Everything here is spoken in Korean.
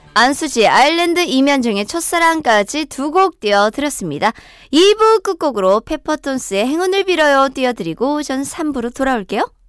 안수지, 아일랜드 이면정의 첫사랑까지 두 곡 띄워드렸습니다. 2부 끝곡으로 페퍼톤스의 행운을 빌어요 띄워드리고 전 3부로 돌아올게요.